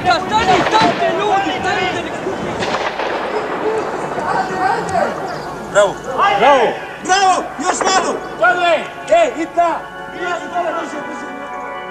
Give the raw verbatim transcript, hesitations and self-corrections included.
Neka, stani, stanite ljudi, stanite nek skupi. Bravo. Bravo. Bravo, još malo. Padle. E, i ta. Bravo, bravo, bravo.